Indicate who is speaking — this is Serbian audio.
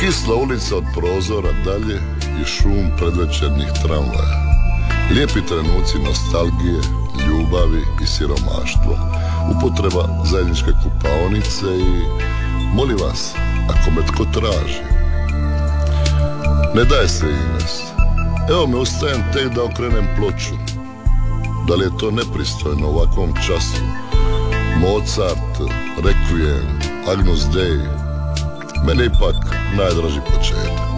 Speaker 1: Kisla ulica od prozora dalje i šum predvečernjih tramvaja. Lijepi trenuci nostalgije, ljubavi i siromaštva, upotreba zajedničke kupaonice i, molim vas, ako me tko traži. Ne daj se, Ines. Evo me, ustajem tek da okrenem ploču. Da li je to nepristojno u ovakvom času? Mozart, Requiem, Agnus Dei. Meni je ipak najdraži početak.